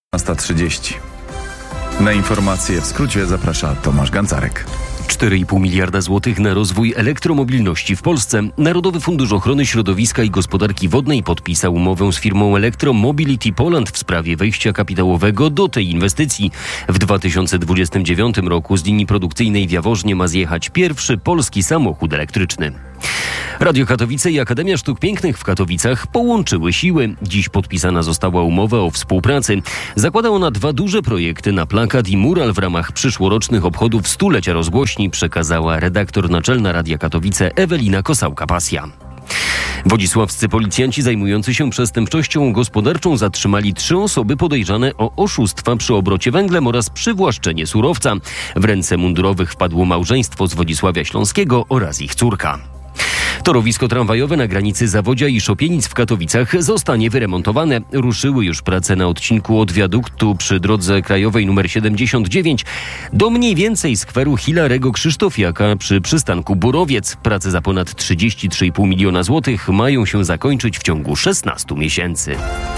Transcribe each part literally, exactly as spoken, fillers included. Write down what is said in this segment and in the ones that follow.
dziewiętnasta trzydzieści. Na informacje w skrócie zaprasza Tomasz Gancarek. cztery i pół miliarda złotych na rozwój elektromobilności w Polsce. Narodowy Fundusz Ochrony Środowiska i Gospodarki Wodnej podpisał umowę z firmą Electromobility Poland w sprawie wejścia kapitałowego do tej inwestycji. W dwa tysiące dwudziestym dziewiątym roku z linii produkcyjnej w Jaworznie ma zjechać pierwszy polski samochód elektryczny. Radio Katowice i Akademia Sztuk Pięknych w Katowicach połączyły siły. Dziś podpisana została umowa o współpracy. Zakłada ona dwa duże projekty na plakat i mural w ramach przyszłorocznych obchodów stulecia rozgłośni, przekazała redaktor naczelna Radia Katowice Ewelina Kosałka-Pasja. Wodzisławscy policjanci zajmujący się przestępczością gospodarczą zatrzymali trzy osoby podejrzane o oszustwa przy obrocie węglem oraz przywłaszczenie surowca. W ręce mundurowych wpadło małżeństwo z Wodzisławia Śląskiego oraz ich córka. Torowisko tramwajowe na granicy Zawodzia i Szopienic w Katowicach zostanie wyremontowane. Ruszyły już prace na odcinku od wiaduktu przy drodze krajowej nr siedemdziesiąt dziewięć do mniej więcej skweru Hilarego Krzysztofiaka przy przystanku Borowiec. Prace za ponad trzydzieści trzy i pół miliona złotych mają się zakończyć w ciągu szesnastu miesięcy.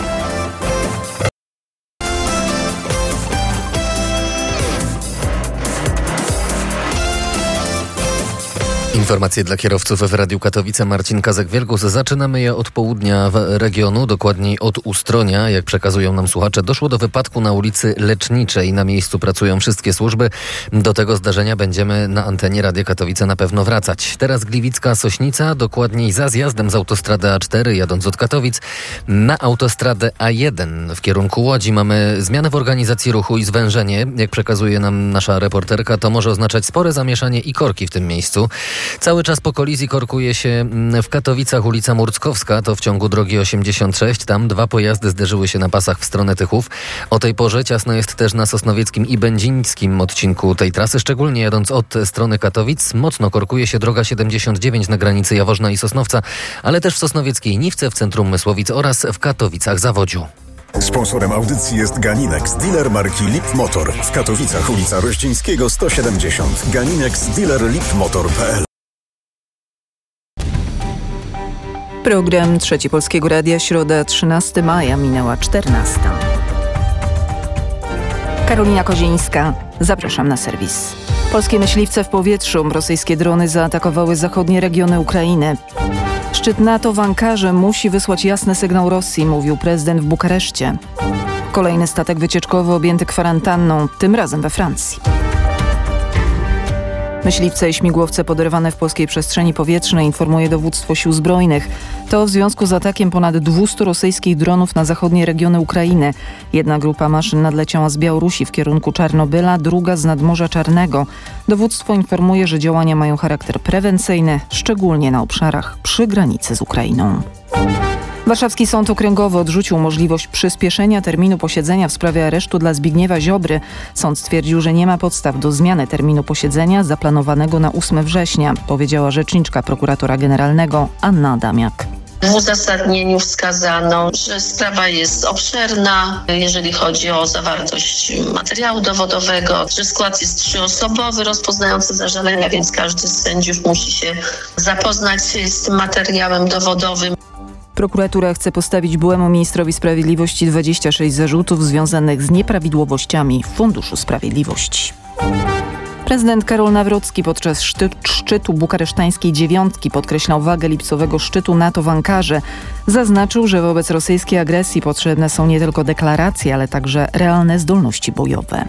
Informacje dla kierowców w Radiu Katowice. Marcin Kazak-Wielgus. Zaczynamy je od południa regionu, dokładniej od Ustronia. Jak przekazują nam słuchacze, doszło do wypadku na ulicy Leczniczej. Na miejscu pracują wszystkie służby. Do tego zdarzenia będziemy na antenie Radia Katowice na pewno wracać. Teraz Gliwicka Sośnica, dokładniej za zjazdem z autostrady A cztery, jadąc od Katowic na autostradę A jeden w kierunku Łodzi. Mamy zmianę w organizacji ruchu i zwężenie. Jak przekazuje nam nasza reporterka, to może oznaczać spore zamieszanie i korki w tym miejscu. Cały czas po kolizji korkuje się w Katowicach ulica Murckowska, to w ciągu drogi osiemdziesiąt sześć. Tam dwa pojazdy zderzyły się na pasach w stronę Tychów. O tej porze ciasno jest też na Sosnowieckim i Będzińskim odcinku tej trasy, szczególnie jadąc od strony Katowic. Mocno korkuje się droga siedemdziesiąt dziewięć na granicy Jaworzna i Sosnowca, ale też w Sosnowieckiej Niwce, w centrum Mysłowic oraz w Katowicach Zawodziu. Sponsorem audycji jest Ganinex, dealer marki Lip Motor. W Katowicach ulica Rościńskiego sto siedemdziesiąt. Ganinex, dealer lip motor kropka p l. Program Trzeci Polskiego Radia, środa trzynastego maja, minęła czternasta. Karolina Kozińska, zapraszam na serwis. Polskie myśliwce w powietrzu, rosyjskie drony zaatakowały zachodnie regiony Ukrainy. Szczyt NATO w Ankarze musi wysłać jasny sygnał Rosji, mówił prezydent w Bukareszcie. Kolejny statek wycieczkowy objęty kwarantanną, tym razem we Francji. Myśliwce i śmigłowce poderwane w polskiej przestrzeni powietrznej, informuje dowództwo sił zbrojnych. To w związku z atakiem ponad dwustu rosyjskich dronów na zachodnie regiony Ukrainy. Jedna grupa maszyn nadleciała z Białorusi w kierunku Czarnobyla, druga z nadmorza Czarnego. Dowództwo informuje, że działania mają charakter prewencyjny, szczególnie na obszarach przy granicy z Ukrainą. Warszawski Sąd Okręgowy odrzucił możliwość przyspieszenia terminu posiedzenia w sprawie aresztu dla Zbigniewa Ziobry. Sąd stwierdził, że nie ma podstaw do zmiany terminu posiedzenia zaplanowanego na ósmego września, powiedziała rzeczniczka prokuratora generalnego Anna Adamiak. W uzasadnieniu wskazano, że sprawa jest obszerna, jeżeli chodzi o zawartość materiału dowodowego, że skład jest trzyosobowy rozpoznający zażalenia, więc każdy z sędziów musi się zapoznać z tym materiałem dowodowym. Prokuratura chce postawić byłemu ministrowi sprawiedliwości dwadzieścia sześć zarzutów związanych z nieprawidłowościami w Funduszu Sprawiedliwości. Prezydent Karol Nawrocki podczas szty- szczytu bukaresztańskiej dziewiątki podkreślał wagę lipcowego szczytu NATO w Ankarze. Zaznaczył, że wobec rosyjskiej agresji potrzebne są nie tylko deklaracje, ale także realne zdolności bojowe.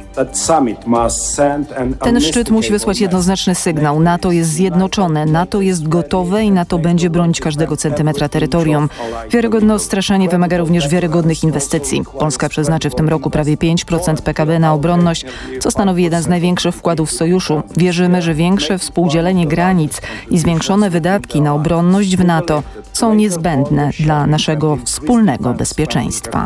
Ten szczyt musi wysłać jednoznaczny sygnał. NATO jest zjednoczone, NATO jest gotowe i NATO będzie bronić każdego centymetra terytorium. Wiarygodne odstraszanie wymaga również wiarygodnych inwestycji. Polska przeznaczy w tym roku prawie pięć procent P K B na obronność, co stanowi jeden z największych wkładów sojuszu. Wierzymy, że większe współdzielenie granic i zwiększone wydatki na obronność w NATO są niezbędne dla naszego wspólnego bezpieczeństwa.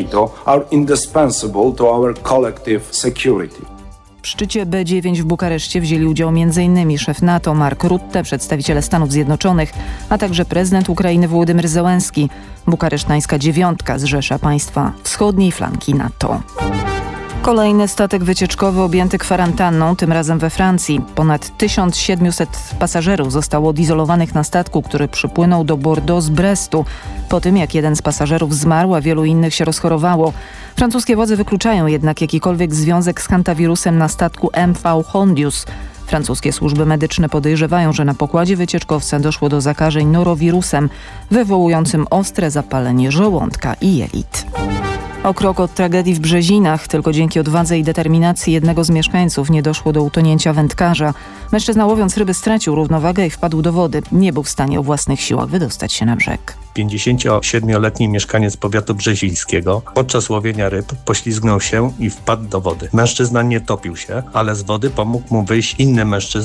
W szczycie B dziewięć w Bukareszcie wzięli udział m.in. szef NATO Mark Rutte, przedstawiciele Stanów Zjednoczonych, a także prezydent Ukrainy Wołodymyr Zełenski. Bukaresztańska dziewiątka zrzesza państwa wschodniej flanki NATO. Kolejny statek wycieczkowy objęty kwarantanną, tym razem we Francji. Ponad tysiąc siedemset pasażerów zostało odizolowanych na statku, który przypłynął do Bordeaux z Brestu, po tym jak jeden z pasażerów zmarł, a wielu innych się rozchorowało. Francuskie władze wykluczają jednak jakikolwiek związek z hantawirusem na statku M V Hondius. Francuskie służby medyczne podejrzewają, że na pokładzie wycieczkowca doszło do zakażeń norowirusem, wywołującym ostre zapalenie żołądka i jelit. O krok od tragedii w Brzezinach. Tylko dzięki odwadze i determinacji jednego z mieszkańców nie doszło do utonięcia wędkarza. Mężczyzna, łowiąc ryby, stracił równowagę i wpadł do wody. Nie był w stanie o własnych siłach wydostać się na brzeg. pięćdziesięciosiedmioletni mieszkaniec powiatu brzezińskiego podczas łowienia ryb poślizgnął się i wpadł do wody. Mężczyzna nie topił się, ale z wody pomógł mu wyjść inny mężczyzna